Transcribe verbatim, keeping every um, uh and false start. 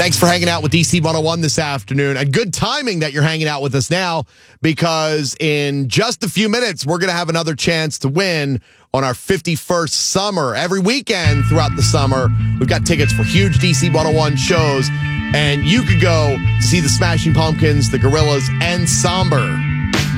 Thanks for hanging out with D C one oh one this afternoon. And good timing that you're hanging out with us now, because in just a few minutes, we're going to have another chance to win on our fifty-first summer. Every weekend throughout the summer, we've got tickets for huge D C one oh one shows, and you could go see the Smashing Pumpkins, the Gorillaz, and Somber